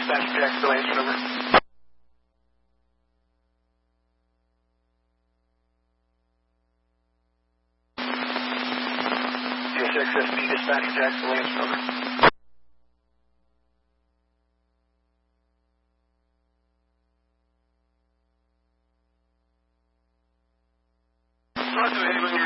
Dispatch Jacksonville, answer number. USXSP Dispatch Jacksonville, answer number. North of Haven,